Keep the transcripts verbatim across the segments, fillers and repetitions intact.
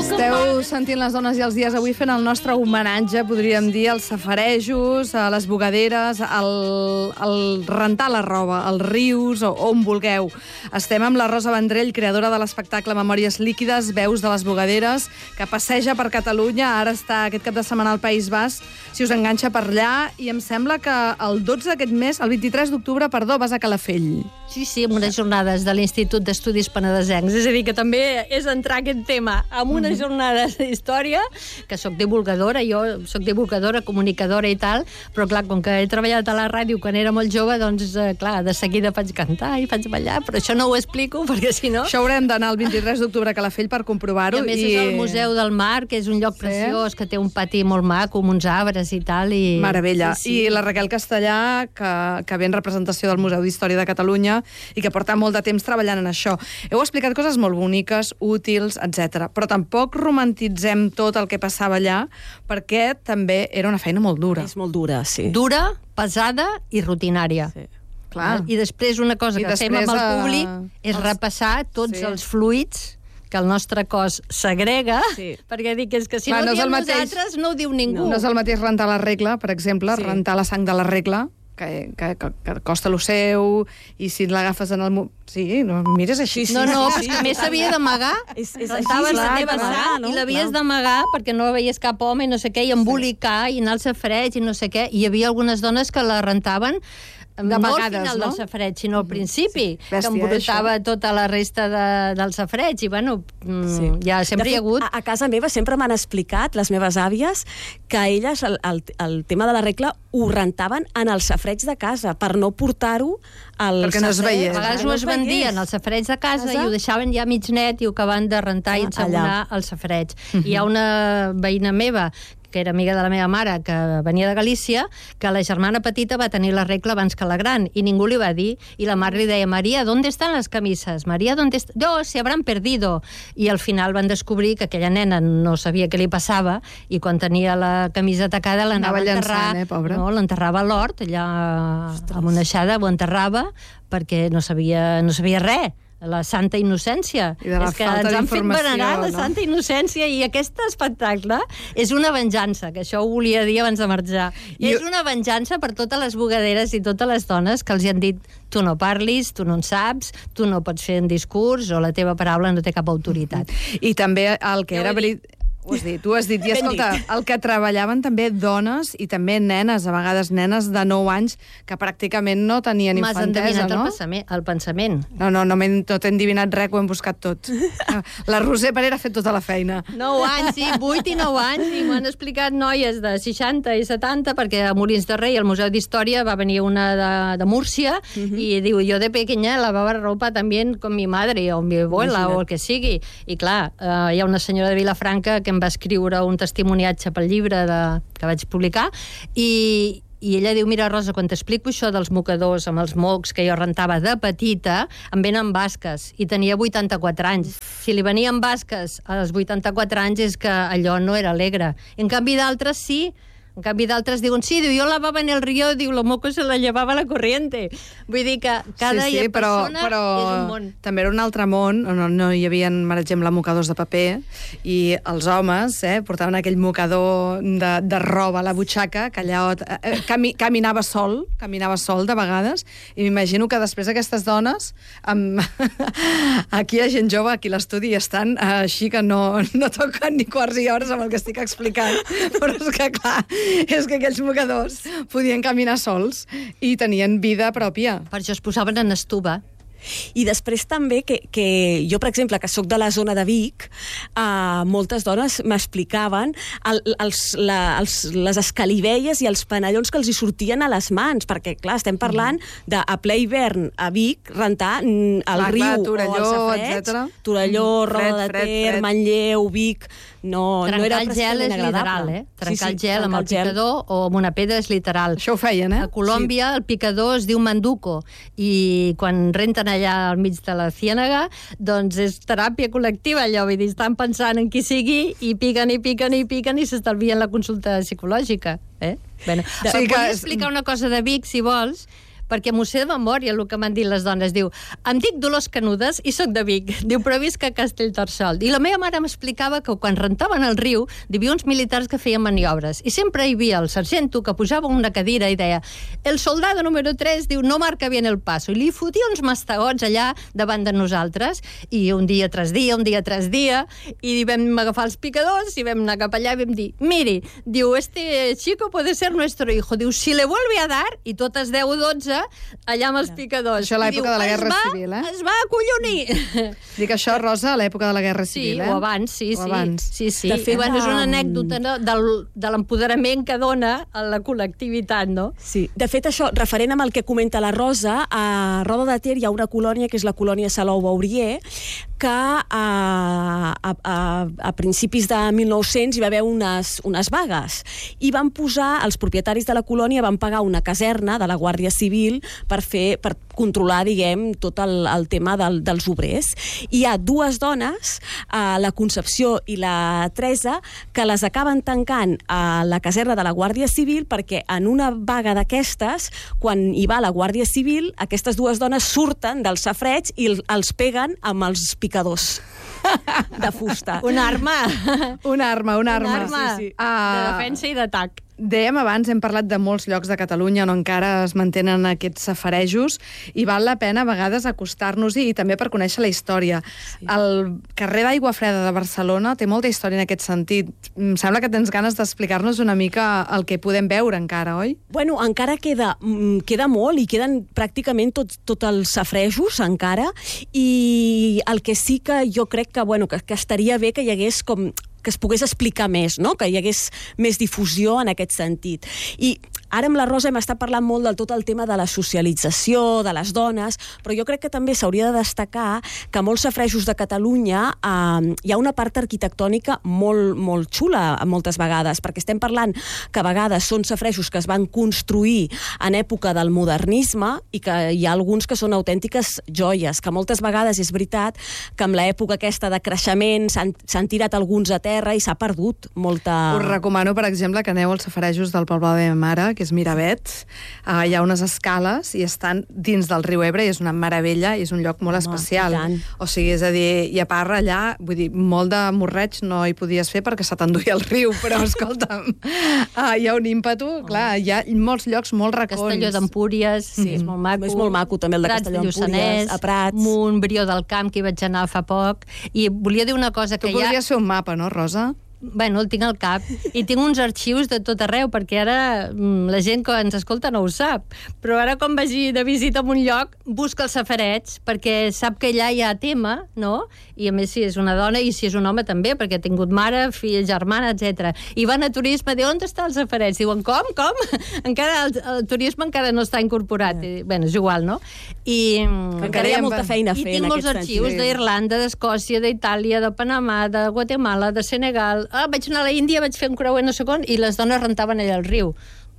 Esteu sentint les dones i els dies avui fent el nostre homenatge, podríem dir, als safarejos, a les bugaderes, al, al rentar la roba, als rius, o on vulgueu. Estem amb la Rosa Vendrell, creadora de l'espectacle Memòries líquides, veus de les bugaderes, que passeja per Catalunya, ara està aquest cap de setmana al País Basc, si us enganxa per allà, i em sembla que el dotze d'aquest mes, el vint-i-tres d'octubre, perdó, vas a Calafell. Sí, sí, amb unes jornades de l'Institut d'Estudis Penedesencs. És a dir, que també és entrar aquest tema amb unes jornades d'història, que sóc divulgadora, jo sóc divulgadora, comunicadora i tal, però clar, com que he treballat a la ràdio quan era molt jove, doncs, eh, clar, de seguida faig cantar i faig ballar, però això no ho explico, perquè si no... Això haurem d'anar el vint-i-tres d'octubre a Calafell per comprovar-ho. I a més i... és el Museu del Mar, que és un lloc sí. preciós, que té un pati molt maco, amb uns arbres i tal. I... Meravella. Sí, sí. I la Raquel Castellà, que, que ve en representació del Museu d'Història de Catalunya i que porta molt de temps treballant en això. Heu explicat coses molt boniques, útils, etcètera. Però tampoc romantitzem tot el que passava allà, perquè també era una feina molt dura. És molt dura, sí. Dura, pesada i rutinària. Sí. Clar. I després una cosa I que fem amb el públic a... és els... repassar tots sí. els fluids que el nostre cos segrega, sí. perquè dic és que si Va, no, no ho diem mateix... nosaltres, no ho diu ningú. No, no és el mateix rentar la regla, per exemple, sí. rentar la sang de la regla, que, que, que, que costa lo seu, i si l'agafes en el... Sí, no, mires així. Sí, sí, no, no, sí, sí, sí, a més s'havia d'amagar, és, és rentaves així, la clar, teva clar, sang no? i l'havies Clar. d'amagar perquè no veies cap home i no sé què, i embolicar i anar al safareig i no sé què. I hi havia algunes dones que la rentaven no al final no? del safareig, sinó al principi, sí. Bèstia, que embrutava això. tota la resta de, del safareig, i bueno, sí. ja sempre de fet, hi ha hagut... A, a casa meva sempre m'han explicat, les meves àvies, que elles el, el, el tema de la regla ho rentaven en el safareig de casa, per no portar-ho al Perquè no es safareig. veiés. A vegades ho es vendien al safareig de casa i ho deixaven ja mig net i ho acabaven de rentar i ensabonar al safareig. Uh-huh. Hi ha una veïna meva que era amiga de la meva mare, que venia de Galícia, que la germana petita va tenir la regla abans que la gran, i ningú li va dir, i la mare li deia, Maria, ¿dónde están las camisas? Maria, ¿dónde están? No, se habrán perdido. I al final van descobrir que aquella nena no sabia què li passava, i quan tenia la camisa tacada l'anava a enterrar, llançant, eh, pobra. no, l'enterrava a l'hort, allà Ostres. amb una aixada, ho enterrava, perquè no sabia, no sabia res. La santa innocència. I de la és que falta ens han fet d'informació, venerar la no? santa innocència, i aquest espectacle és una venjança, que això ho volia dir abans de marxar. I és una venjança per totes les bugaderes i totes les dones que els hi han dit tu no parlis, tu no en saps, tu no pots fer un discurs, o la teva paraula no té cap autoritat. I també el que Ja era... ho he dit. Ho has dit, tu has dit. I escolta, el que treballaven també dones i també nenes, a vegades nenes de nou anys, que pràcticament no tenien M'has infantesa, endevinat no? el pensament. El pensament. No, no, no, no t'he endivinat res, ho hem buscat tot. La Roser Parera ha fet tota la feina. Nou anys, sí, vuit i nou anys, i m'ho han explicat noies de seixanta i setanta, perquè a Molins de Rei, al Museu d'Història, va venir una de, de Múrcia, uh-huh. i diu, jo de pequeña lavava ropa també com mi madre, o mi abuela, o el que sigui. I clar, eh, hi ha una senyora de Vilafranca que em va escriure un testimoniatge pel llibre de, que vaig publicar, i, i ella diu, mira, Rosa, quan t'explico això dels mocadors amb els mocs que jo rentava de petita, em venen basques, i tenia vuitanta-quatre anys. Si li venien basques als vuitanta-quatre anys és que allò no era alegre. En canvi d'altres sí. En canvi, d'altres diuen, sí, diu, jo lavava en el río, diu, lo moco se la llevava la corriente. Vull dir que cada sí, sí, però, persona però és un món. també era un altre món, on no hi havia, per exemple, mocadors de paper, i els homes eh, portaven aquell mocador de, de roba a la butxaca, que allà eh, cami, caminava sol, caminava sol de vegades, i m'imagino que després aquestes dones, amb... aquí hi ha gent jove, aquí a l'estudi, estan eh, així que no, no toquen ni quarts i hores amb el que estic explicant, però és que, clar, és que aquells mocadors podien caminar sols i tenien vida pròpia. Per això es posaven en estuva. I després també que, que jo, per exemple, que sóc de la zona de Vic, eh, moltes dones m'explicaven el, els, la, els, les escalivelles i els panellons que els hi sortien a les mans, perquè, clar, estem parlant mm. de a ple hivern a Vic rentar el clar, riu clar, Torelló, o el safareig, etcètera. Torelló, Mm. Roda Fred, de fred, Ter, fred. Manlleu, Vic... No, trencar no era el gel és literal, eh? Trencar sí, sí, el gel amb el picador o amb una pedra és literal. Això ho feien, eh? A Colòmbia sí. El picador es diu manduco, i quan renten allà al mig de la ciènaga, doncs és teràpia col·lectiva, allò, vull dir, estan pensant en qui sigui, i piquen i piquen i piquen i s'estalvien la consulta psicològica, eh? Bueno, sí, que... Vull explicar una cosa de Vic, si vols, perquè m'ho sé de memòria, el que m'han dit les dones. Diu, em dic Dolors Canudes i sóc de Vic. Diu, però visc a Castellterçol. I la meva mare m'explicava que quan rentaven al riu hi havia uns militars que feien maniobres i sempre hi havia el sargento que pujava una cadira i deia el soldado número tres, diu, no marca bien el paso. I li fotia uns mastegots allà davant de nosaltres i un dia tras dia, un dia tras dia, i vam agafar els picadors i vam anar cap allà i vam dir, miri, diu, este chico puede ser nuestro hijo. Diu, si le vuelve a dar, i totes deu o dotze allà amb els picadors. Això a l'època de la Guerra Civil, eh? Es va acollonir. Dic això, Rosa, a l'època de la Guerra Civil, eh? Sí, o abans, sí, o sí. abans. Sí, sí. De fet, bueno, és una um... anècdota no? del, de l'empoderament que dona a la col·lectivitat, no? Sí. De fet, això, referent amb el que comenta la Rosa, a Roda de Ter hi ha una colònia, que és la colònia Salou-Baurier, que a, a, a, a principis de mil nou-cents hi va haver unes, unes vagues i van posar, els propietaris de la colònia van pagar una caserna de la Guàrdia Civil per fer, per controlar, diguem, tot el, el tema del, dels obrers. I hi ha dues dones, eh, la Concepció i la Teresa, que les acaben tancant a la caserna de la Guàrdia Civil perquè en una vaga d'aquestes, quan hi va la Guàrdia Civil, aquestes dues dones surten del safareig i els peguen amb els picadors de fusta. Una arma. Una arma, una arma. Una arma sí, sí. de Uh, defensa i d'atac. Dèiem abans, hem parlat de molts llocs de Catalunya on encara es mantenen aquests safarejos i val la pena a vegades acostar-nos-hi i també per conèixer la història. Sí. El carrer d'Aigua Freda de Barcelona té molta història en aquest sentit. Em sembla que tens ganes d'explicar-nos una mica el que podem veure encara, oi? Bueno, encara queda, queda molt i queden pràcticament tots tot els safarejos encara, i el que sí que jo crec que, bueno, que, que estaria bé que hi hagués com que es pogués explicar més, no? Que hi hagués més difusió en aquest sentit. I ara amb la Rosa hem estat parlant molt del tot el tema de la socialització, de les dones, però jo crec que també s'hauria de destacar que a molts safarejos de Catalunya eh, hi ha una part arquitectònica molt, molt xula moltes vegades, perquè estem parlant que a vegades són safarejos que es van construir en època del modernisme i que hi ha alguns que són autèntiques joies, que moltes vegades és veritat que amb l'època aquesta de creixement s'han tirat alguns a terra i s'ha perdut molta... Us recomano, per exemple, que aneu als safarejos del poble de la meva mare, que és Miravet. Uh, hi ha unes escales i estan dins del riu Ebre i és una meravella i és un lloc molt especial. O sigui, és a dir, i a part allà, vull dir, molt de morreig no hi podies fer perquè se t'enduia el riu, però escolta'm, uh, hi ha un ímpetu, oh. Clar, hi ha molts llocs, molts racons. Castelló d'Empúries, sí, mm. és molt maco. És molt maco també el de Prats Castelló d'Empúries, a Prats. Montbrió del Camp, que hi vaig anar fa poc. I volia dir una cosa que tu hi ha... podries fer un mapa, no, Rosa? Bueno, el tinc al cap. I tinc uns arxius de tot arreu, perquè ara la gent que ens escolta no ho sap. Però ara, quan vagi de visita a un lloc, busca el safareig, perquè sap que allà hi ha tema, no? I a més, si és una dona i si és un home també, perquè ha tingut mare, fill, germana, etcètera. I van a turisme, diuen, on està el safareig? Diuen, com, com? Encara el, el turisme encara no està incorporat. I, bueno, és igual, no? I, encara hi ha molta feina a fer en aquest sentit. I tinc molts arxius d'Irlanda, d'Escòcia, d'Itàlia, de Panamà, de Guatemala, de Senegal. Ah, vaig anar a la Índia, vaig fer un creuer no sé com, i les dones rentaven allà al riu.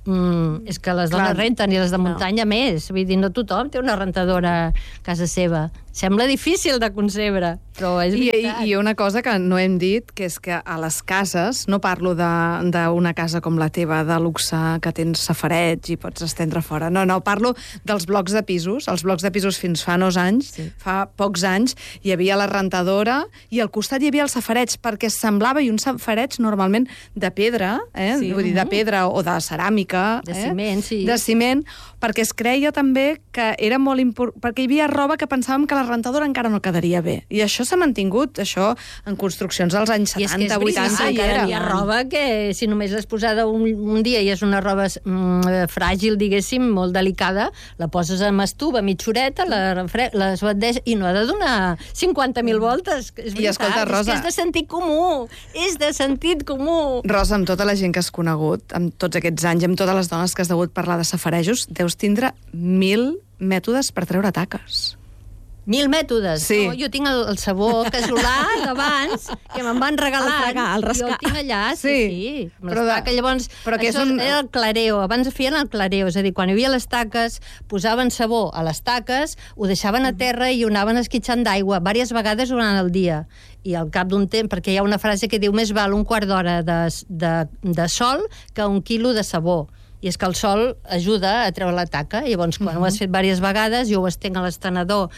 Mm, és que les dones Clar. renten i les de muntanya no. més. Vull dir, no tothom té una rentadora a casa seva. Sembla difícil de concebre, però és veritat. I, i una cosa que no hem dit, que és que a les cases, no parlo d'una casa com la teva, de luxe, que tens safareig i pots estendre fora. No, no, parlo dels blocs de pisos. Els blocs de pisos fins fa uns anys, sí. fa pocs anys, hi havia la rentadora i al costat hi havia el safareig, perquè semblava, i un safareig normalment de pedra, eh? sí. Vull dir, de pedra o de ceràmica. De eh? ciment, sí. De ciment, perquè es creia també que era molt important, perquè hi havia roba que pensàvem que la rentadora encara no quedaria bé. I això s'ha mantingut, això, en construccions dels anys setanta, vuitanta, i era. Hi ha roba que, si només l'has posada un, un dia i és una roba mm, fràgil, diguéssim, molt delicada, la poses en estuva, mitjoreta, la, la esbandeja, i no ha de donar cinquanta mil voltes. És veritat, I escolta, Rosa, és, és de sentit comú. És de sentit comú. Rosa, amb tota la gent que has conegut, amb tots aquests anys, amb totes les dones que has degut parlar de safarejos, deus tindre mil mètodes per treure taques. Mil mètodes. Sí. No, jo tinc el, el sabó casolà d'abans, que me'n van regalar. El fregar, el rascar. Jo el tinc allà, sí, sí. sí. Però, de... taca, llavors, però que això és un... era el clareo. Abans feien el clareo, és a dir, quan hi havia les taques, posaven sabó a les taques, ho deixaven a terra i ho anaven esquitxant d'aigua, diverses vegades durant el dia. I al cap d'un temps, perquè hi ha una frase que diu més val un quart d'hora de, de, de sol que un quilo de sabó. I és que el sol ajuda a treure la taca. I llavors, quan uh -huh. ho has fet diverses vegades, jo ho estenc a l'estenedor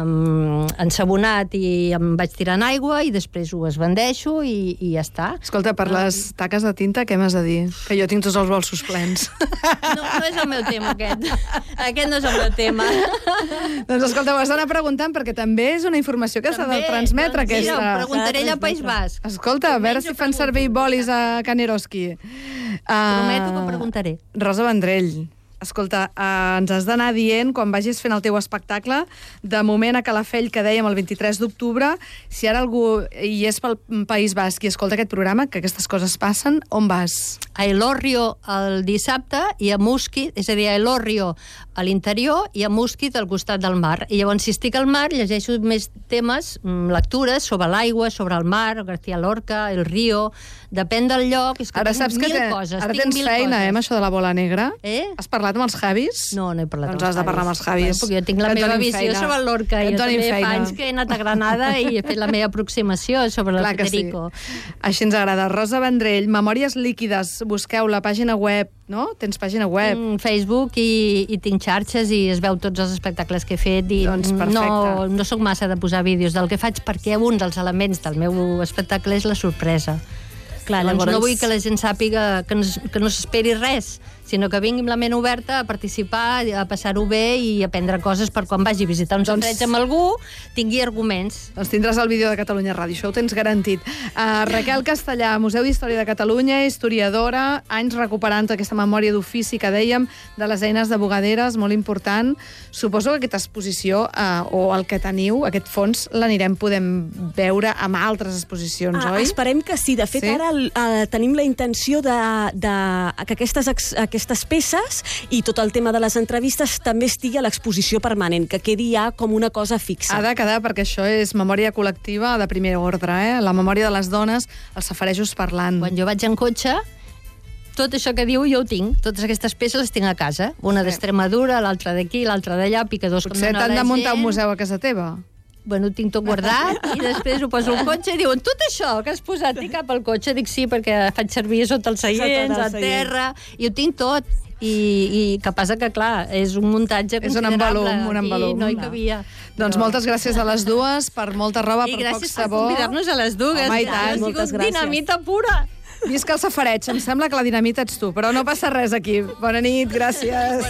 um, ensabonat i em vaig tirant aigua i després ho esbandeixo i, i ja està. Escolta, per les taques de tinta, què m'has de dir? Que jo tinc tots els bolsos plens. No, no és el meu tema, aquest. Aquest no és el meu tema. Doncs escolta, ho has d'anar preguntant, perquè també és una informació que s'ha de transmetre, doncs, aquesta. Sí, ho preguntaré allà a País Basc. Escolta, a veure si fan servir bolis a Can Eroski. Prometo que ho preguntaré. Rosa Vendrell, escolta, eh, ens has d'anar dient, quan vagis fent el teu espectacle, de moment a Calafell, que dèiem el vint-i-tres d'octubre, si ara algú hi és pel País Basc i escolta aquest programa, que aquestes coses passen, on vas? A Elorrio el dissabte i a Músquit, és a dir, a Elorrio a l'interior i a Músquit al costat del mar. I llavors, si estic al mar, llegeixo més temes, lectures sobre l'aigua, sobre el mar, García Lorca, el río, depèn del lloc, és que ara tinc saps mil que te, coses. Ara tinc tens mil feina, coses. eh, amb això de la bola negra. Eh? Has parlat amb els Javis? No, no he parlat doncs amb els Javis. has de parlar amb els Javis. Bueno, jo tinc la Que et meva donin visió feina. sobre el Lorca. Que et Jo donin també feina. fa anys que he anat a Granada i he fet la meva aproximació sobre el Clar que sí. Federico. Així ens agrada. Rosa Vendrell, Memòries líquides, busqueu la pàgina web, no? Tens pàgina web. Tinc Facebook i, i tinc xarxes i es veu tots els espectacles que he fet i Doncs perfecte. no, no sóc massa de posar vídeos del que faig perquè un dels elements del meu espectacle és la sorpresa. Clar, llavors, llavors no vull que la gent sàpiga que no, que no s'esperi res, sinó que vingui amb la ment oberta a participar, a passar-ho bé i a aprendre coses per quan vagi a visitar un Doncs- sorteig amb algú, tingui arguments. Doncs tindràs el vídeo de Catalunya Ràdio, això ho tens garantit. Uh, Raquel Castellà, Museu d'Història de Catalunya, historiadora, anys recuperant aquesta memòria d'ofici que dèiem, de les eines de bugaderes, molt important. Suposo que aquesta exposició, uh, o el que teniu, aquest fons, l'anirem podem veure amb altres exposicions, Ah, oi? esperem que sí. De fet, Sí? ara uh, tenim la intenció de, de que aquestes, ex- aquestes peces i tot el tema de les entrevistes també estigui a l'exposició permanent, que quedi ja com una cosa fixa. Ha de quedar, perquè això és memòria col·lectiva de primer ordre, eh? La memòria de les dones, els safarejos parlant. Quan jo vaig en cotxe, tot això que diu jo ho tinc. Totes aquestes peces les tinc a casa. Una Sí. d'Extremadura, l'altra d'aquí, l'altra d'allà, picadors com Potser dona t'han la de muntar gent. un museu a casa teva. Bueno, ho tinc tot guardat i després ho poso al cotxe i diuen, tot això que has posat i cap al cotxe? Dic sí, perquè faig servir sota els seients, Sota a el seient. terra, i ho tinc tot. I, i que passa que, clar, és un muntatge És un considerable. envolum, un envolum. I no hi Clar. cabia. Doncs moltes gràcies a les dues per molta roba, I per poc gràcies per sabó. convidar-nos a les dues. Home, i que tant. ha sigut Moltes gràcies. dinamita pura. Visca el safareig, em sembla que la dinamita ets tu, però no passa res aquí. Bona nit, gràcies.